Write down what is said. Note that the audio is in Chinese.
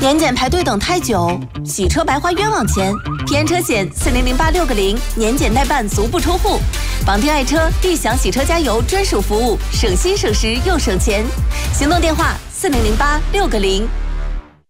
年检排队等太久，洗车白花冤枉钱。平安车险400860，年检代办足不出户。绑定爱车，必享洗车加油专属服务，省心省时又省钱。行动电话400860。